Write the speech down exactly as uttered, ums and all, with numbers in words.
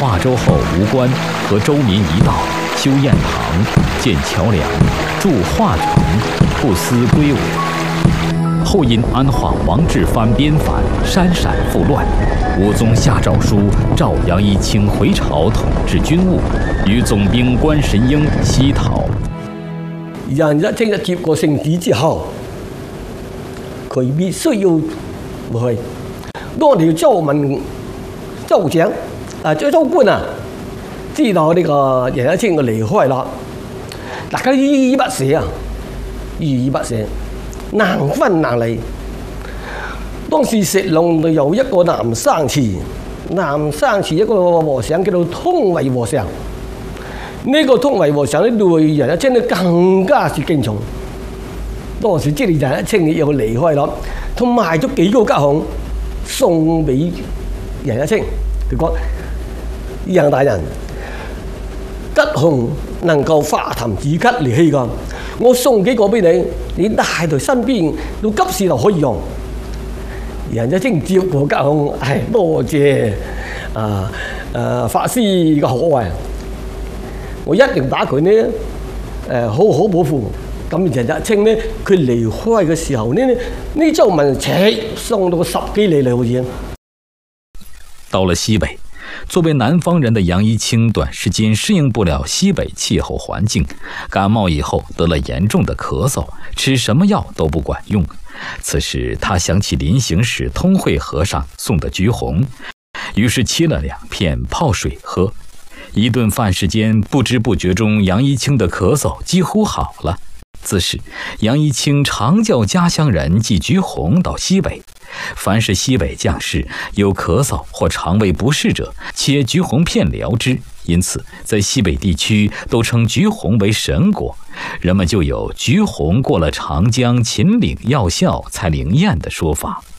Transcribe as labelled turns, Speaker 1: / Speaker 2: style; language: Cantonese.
Speaker 1: 化州后吴官和州民一道修堰塘、建桥梁、筑化城，不思归我。后因安化王志藩边反，煽陕复乱，武宗下诏书召杨一清回朝统治军务，与总兵关神英西讨。
Speaker 2: 楊一清一接過聖旨之後，佢必須要回去。當條州民州長啊，州州官啊，知道呢個楊一清嘅離開啦，大家依依不捨啊，依依不捨，難分難離。當時石龍就有一個南生祠，南生祠一個和尚叫做通惠和尚。呢個通惠和尚咧對楊一清咧更加是敬重。當時知道楊一清又離開啦，佢賣咗幾個吉凶送俾楊一清。佢講：楊大人，吉凶能夠化痰止咳利氣㗎，我送幾個俾你，你帶在身邊，到急事就可以用。楊一清接過吉凶，唉，多謝啊誒法師嘅可愛。我一定打佢呢，誒好好保護。咁楊一清呢，佢離開嘅時候呢，呢州民扯送到十幾里嚟好似。
Speaker 1: 到了西北，作为南方人的杨一清短时间适应不了西北气候环境，感冒以后得了严重的咳嗽，吃什么药都不管用。此时他想起临行时通惠和尚送的橘红，于是切了两片泡水喝。一顿饭时间，不知不觉中，杨一清的咳嗽几乎好了。自是杨一清常叫家乡人寄橘红到西北，凡是西北将士有咳嗽或肠胃不适者，切橘红片疗之。因此，在西北地区都称橘红为神果，人们就有橘红过了长江秦岭药效才灵验的说法。